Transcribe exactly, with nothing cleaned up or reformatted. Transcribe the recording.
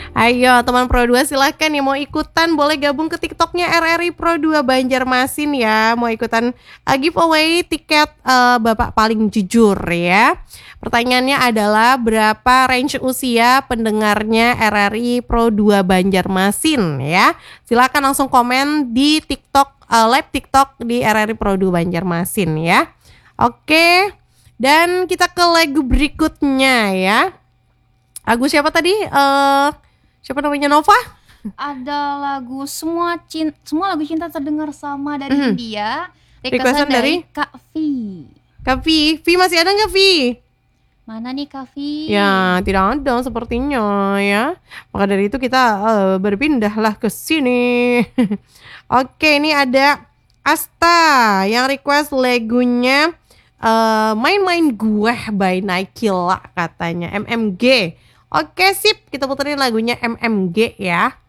Ayo teman Pro dua silahkan yang mau ikutan boleh gabung ke TikToknya R R I Pro dua Banjarmasin ya. Mau ikutan uh, giveaway tiket uh, Bapak paling jujur ya. Pertanyaannya adalah berapa range usia pendengarnya R R I Pro dua Banjarmasin ya. Silakan langsung komen di TikTok uh, live TikTok di R R I Pro dua Banjarmasin ya. Oke. Dan kita ke lagu berikutnya ya. Lagu siapa tadi? Uh, siapa namanya, Nova? Ada lagu semua cinta, semua lagu cinta terdengar sama dari Mhm. India. Requestan Requestan dari dari? Kak V. Kak Vi, Vi masih ada nggak Vi? Mana nih Kak V? Ya, tidak ada sepertinya ya. Maka dari itu kita uh, berpindahlah ke sini. Oke, ini ada Asta yang request lagunya uh, Main-main Gue by Naikila katanya M M G. Oke, sip, kita puterin lagunya M M G ya.